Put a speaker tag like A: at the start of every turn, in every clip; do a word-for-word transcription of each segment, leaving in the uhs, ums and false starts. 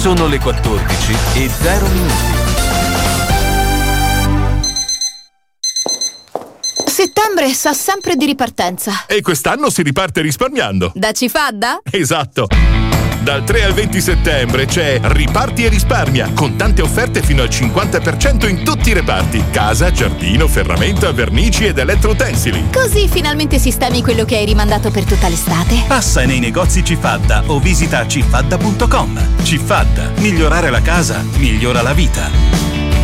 A: Sono le quattordici e zero minuti.
B: Settembre sa sempre di ripartenza.
C: E quest'anno si riparte risparmiando.
B: Da Cifadda?
C: Esatto. Dal tre al venti settembre c'è Riparti e risparmia, con tante offerte fino al cinquanta per cento in tutti i reparti: casa, giardino, ferramenta, vernici ed elettrotensili.
B: Così finalmente sistemi quello che hai rimandato per tutta l'estate.
D: Passa nei negozi Cifadda o visita cifadda punto com. Cifadda, migliorare la casa migliora la vita.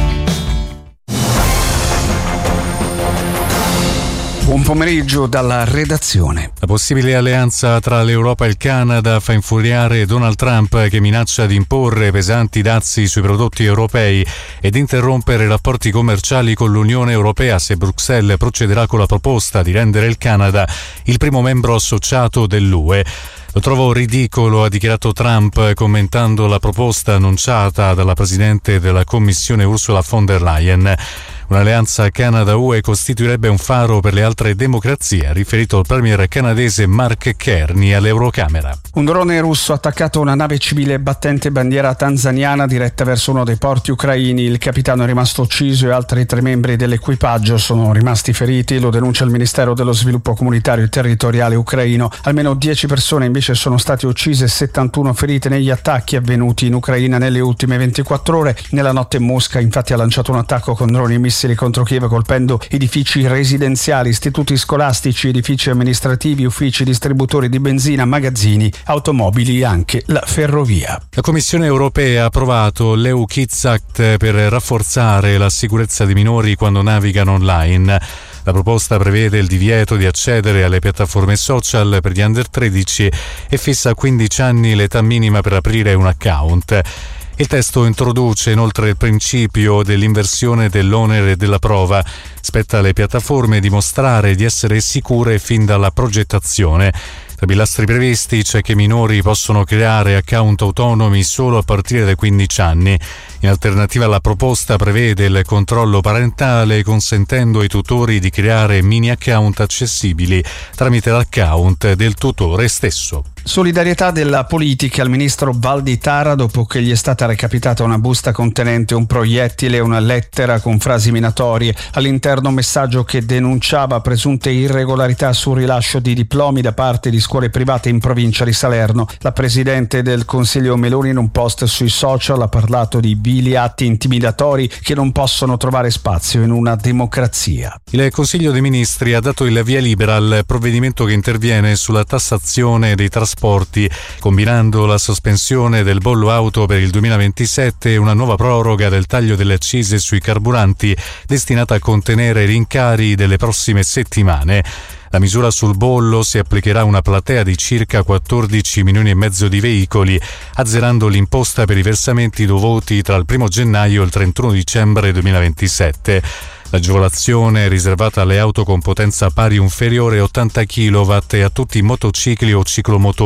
E: Buon pomeriggio dalla redazione.
F: La possibile alleanza tra l'Europa e il Canada fa infuriare Donald Trump, che minaccia di imporre pesanti dazi sui prodotti europei ed interrompere i rapporti commerciali con l'Unione Europea se Bruxelles procederà con la proposta di rendere il Canada il primo membro associato dell'U E. Lo trovo ridicolo, ha dichiarato Trump, commentando la proposta annunciata dalla Presidente della Commissione Ursula von der Leyen. Un'alleanza Canada-U E costituirebbe un faro per le altre democrazie, ha riferito il premier canadese Mark Carney all'Eurocamera.
E: Un drone russo ha attaccato una nave civile battente bandiera tanzaniana diretta verso uno dei porti ucraini. Il capitano è rimasto ucciso e altri tre membri dell'equipaggio sono rimasti feriti, lo denuncia il Ministero dello Sviluppo Comunitario e Territoriale ucraino. Almeno dieci persone invece sono state uccise e settantuno ferite negli attacchi avvenuti in Ucraina nelle ultime ventiquattro ore. Nella notte Mosca infatti ha lanciato un attacco con droni e missili contro Kiev, colpendo edifici residenziali, istituti scolastici, edifici amministrativi, uffici, distributori di benzina, magazzini, automobili e anche la ferrovia.
F: La Commissione europea ha approvato l'E U Kids Act per rafforzare la sicurezza dei minori quando navigano online. La proposta prevede il divieto di accedere alle piattaforme social per gli under tredici e fissa a quindici anni l'età minima per aprire un account. Il testo introduce inoltre il principio dell'inversione dell'onere della prova. Spetta alle piattaforme dimostrare di essere sicure fin dalla progettazione. Tra i pilastri previsti c'è che i minori possono creare account autonomi solo a partire dai quindici anni. In alternativa, la proposta prevede il controllo parentale, consentendo ai tutori di creare mini account accessibili tramite l'account del tutore stesso.
E: Solidarietà della politica al ministro Valditara dopo che gli è stata recapitata una busta contenente un proiettile e una lettera con frasi minatorie. All'interno un messaggio che denunciava presunte irregolarità sul rilascio di diplomi da parte di scuole private in provincia di Salerno. La presidente del Consiglio Meloni in un post sui social ha parlato di vili atti intimidatori che non possono trovare spazio in una democrazia.
F: Il Consiglio dei Ministri ha dato il via libera al provvedimento che interviene sulla tassazione dei trasporti, combinando la sospensione del bollo auto per il duemilaventisette e una nuova proroga del taglio delle accise sui carburanti destinata a contenere i rincari delle prossime settimane. La misura sul bollo si applicherà a una platea di circa quattordici milioni e mezzo di veicoli, azzerando l'imposta per i versamenti dovuti tra il primo gennaio e il trentuno dicembre duemilaventisette. L'agevolazione è riservata alle auto con potenza pari o inferiore a ottanta chilowatt e a tutti i motocicli o ciclomotori.